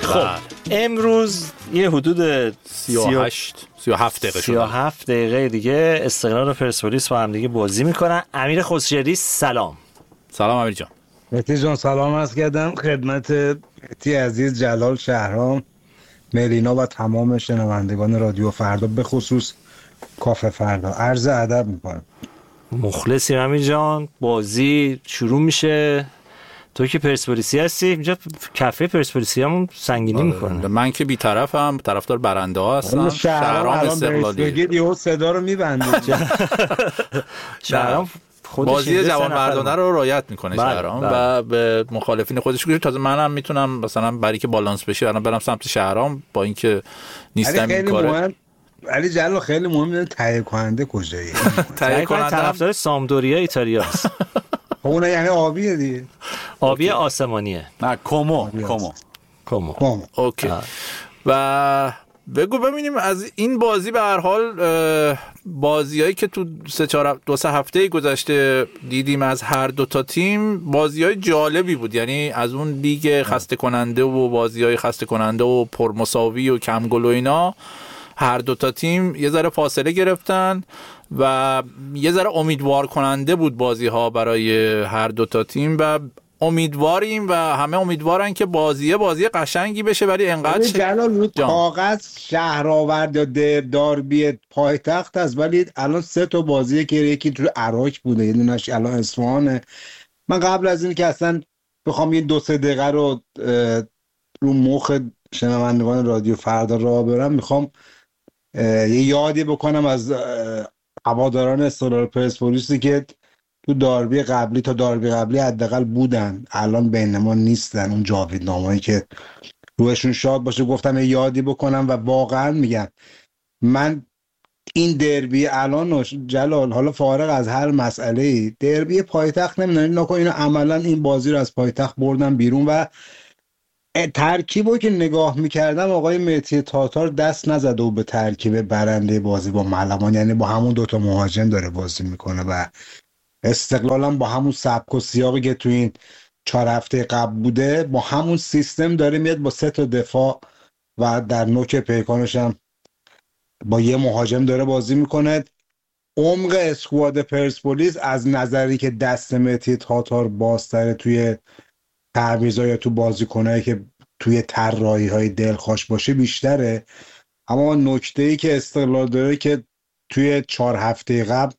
خب امروز یه حدود 37 دقیقه دیگه استقلال و پرسپولیس با هم دیگه بازی میکنن. امیر خسروی سلام. سلام امیر جان. مهدی جان سلام عرض کردم خدمت مهدی عزیز، جلال شهرام، ملینا و تمام شنوندگان رادیو فردا، به خصوص کافه فردا عرض ادب میکنم. مخلصی امیر جان. بازی شروع میشه. تو که پرسپولیسی هستی، اینجا کافه پرسپولیسی همون سنگینی میکنه. من که بی‌طرفم، طرفدار برنده ها هستم. شهرام استقلالی بگید یهو صدا رو میبنده. شهرام بازی جوان مردانه رو رعایت میکنه شهرام و به مخالفین خودش گوش. تازه منم میتونم مثلا برای که بالانس بشه الان برم سمت شهرام با اینکه نیستم این کاره. علی جلال خیلی مهمه تهیه کننده کجایی؟ تهیه کننده طرفدار سامدوریا ایتالیاست. اون یعنی آبیه دیگه. آبی آسمانیه. نه کومو. اوکی. و بگو ببینیم از این بازی به هر حال بازیایی که تو 2-3 هفته گذشته دیدیم از هر دو تا تیم بازیای جالبی بود. یعنی از اون لیگ خسته کننده و بازیای خسته کننده و پرمساوی و کم گل و اینا، هر دو تا تیم یه ذره فاصله گرفتن و یه ذره امیدوار کننده بود بازی ها برای هر دو تا تیم و امیدواریم و همه امیدوارن که بازی قشنگی بشه. ولی انقدر جلال رو کاغذ شهرآورد یا داربی پایتخت است، ولی الان 3 تا بازیه که یکی تو عراق بوده، یه دونش الان اصفهانه. من قبل از این که اصلا بخوام یه 2-3 دقیقه رو مخ شنوندگان رادیو فردا راه برم، میخوام یه یادی بکنم از هواداران استقلال پرسپولیسی که تو داربی قبلی حداقل بودن، الان بین ما نیستن. اون جاویدنامه‌ای که روشون شاد باشه گفتم یه یادی بکنم و واقعا میگم من این دربی الان جلال، حالا فارغ از هر مسئله، دربی پایتخت نمیدونم نکن اینو عملا این بازی رو از پایتخت بردن بیرون و ترکیبو که نگاه میکردم آقای مهدی تاتار دست نزده و به ترکیب برنده بازی با ملوان، یعنی با همون 2 تا مهاجم داره بازی میکنه و استقلالم با همون سبک و سیاقی که تو این 4 هفته قبل بوده با همون سیستم داره میاد با 3 تا دفاع و در نوک پیکانش هم با یه مهاجم داره بازی میکنه. عمق اسکواد پرسپولیس از نظری که دست مهدی تاتار بازتره توی تعویضا یا تو بازیکنایی که توی طراحی‌های دلخوش باشه بیشتره. اما نکته‌ای که استقلال داره که توی 4 هفته قبل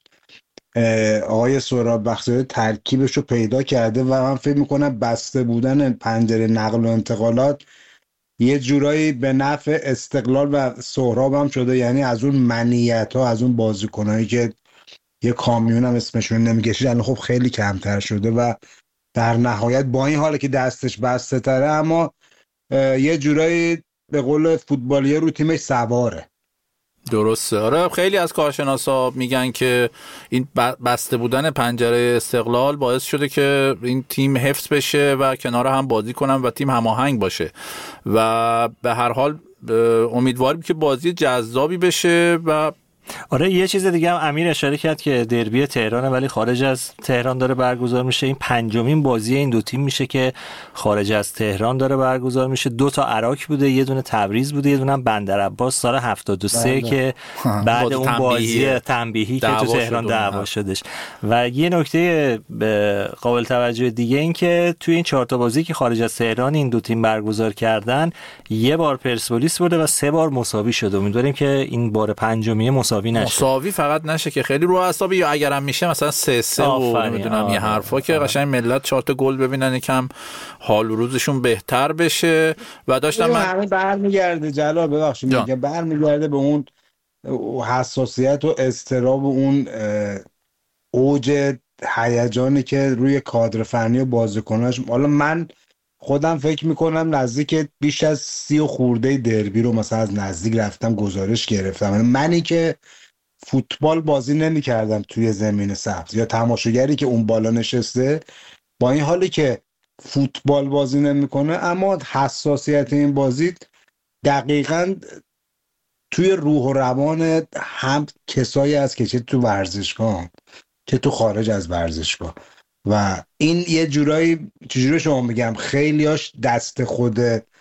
آقای سهراب بختیاری ترکیبش رو پیدا کرده و من فکر میکنم بسته بودن پنجره نقل و انتقالات یه جورایی به نفع استقلال و سهراب هم شده. یعنی از اون منیت ها، از اون بازیکنایی که یه کامیون هم اسمشون نمیگشید الان خب خیلی کمتر شده و در نهایت با این حاله که دستش بسته تره اما یه جورایی به قول فوتبالیه رو تیمش سواره. درسته. آره خیلی از کارشناسا میگن که این بسته بودن پنجره استقلال باعث شده که این تیم حفظ بشه و کنار هم بازی کنن و تیم هماهنگ باشه و به هر حال امیدواریم که بازی جذابی بشه. و آره یه چیز دیگه هم امیر اشاره کرد که دربی تهرانه ولی خارج از تهران داره برگزار میشه. این 5مین بازی این دو تیم میشه که خارج از تهران داره برگزار میشه. 2 تا عراق بوده، یه دونه تبریز بوده، یه دونه هم بندرعباس سال 73 که بعد اون بازی تنبیهی که تو تهران دعوا شدش. و یه نکته قابل توجه دیگه این که توی این 4 تا بازی که خارج از تهران این دو تیم برگزار کردن، یه بار پرسپولیس برده و 3 بار مساوی شده. امیدواریم که این بار 5می مساوی فقط نشه که خیلی رو اعصاب، یا اگرم میشه مثلا 3-3 و نمیدونم یه حرفا که قشنگ ملت 4 تا گل ببینن یکم حال و روزشون بهتر بشه. و داشتم من همه برمیگرده جلال ببخشید میگم برمیگرده به اون حساسیت و اضطراب و اون اوج هیجانی که روی کادر فنی و بازیکناش. حالا من خودم فکر میکنم نزدیک بیش از 30 خورده دربی رو مثلا از نزدیک رفتم گزارش گرفتم. منی که فوتبال بازی نمی کردم توی زمین سبز یا تماشاگری که اون بالا نشسته، با این حالی که فوتبال بازی نمیکنه اما حساسیت این بازی دقیقاً توی روح و روان هم کسایی هست که چه تو ورزشگاه چه تو خارج از ورزشگاه و این یه جورایی چجوری شما میگم خیلیاش دست خود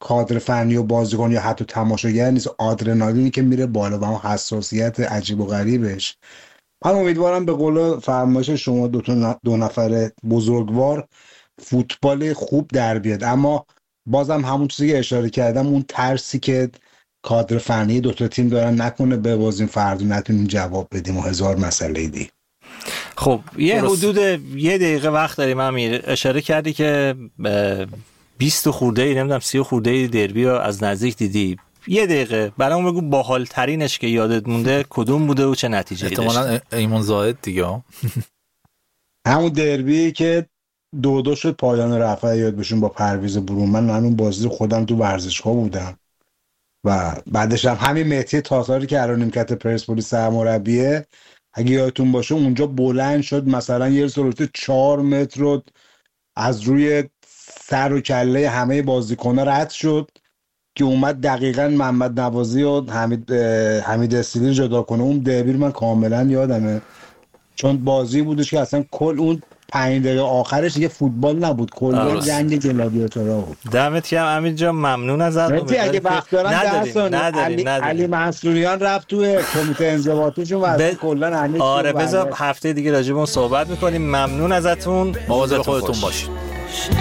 کادر فنی و بازیکن یا حتی تماشاگر نیست، آدرنالینی که میره بالا و اون حساسیت عجیب و غریبش. من امیدوارم به قول فرمایش شما دو نفر بزرگوار فوتبال خوب در بیاد، اما بازم همون چیزی که اشاره کردم، اون ترسی که کادر فنی دوتا تیم دارن نکنه ببازیم فردا نتونیم جواب بدیم و هزار مسئله دی. خب یه حدود 1 دقیقه وقت داریم. امیر اشاره کردی که 20 خورده نمیدونم 30 خورده دربی رو از نزدیک دیدی. 1 دقیقه برامون بگو باحال ترینش که یادت مونده کدوم بوده و چه نتیجه‌ای داشت؟ احتمالاً ایمون زاهد دیگه. همون دربی که 2-2 شد پایان رفع، یاد بشون با پرویز برومن. من اون بازی خودم تو ورزشگاه بودم و بعدش هم همین مهدی تاتاری که الان نیمکت پرسپولیس سرمربیه، اگه یادتون باشه اونجا بلند شد مثلا یه سرعت 4 متر رو از روی سر و کله همه بازیکن‌ها رد شد که اومد دقیقاً محمد نوازی و حمید استیلی جدا کنه. اون دربی من کاملا یادمه، چون بازی بودش که اصلا کل اون 5 دقیقه آخرش دیگه فوتبال نبود، کل جنگ گلادیاتورها بود. دمت گرم امیر جان، ممنون ازت. اگه وقت دارن علی منصوریان رفت تو کمیته انضباطیشون و کلا همه. آره بذار هفته دیگه راجع به اون صحبت می‌کنیم. ممنون ازتون، مواظب خودتون باشید.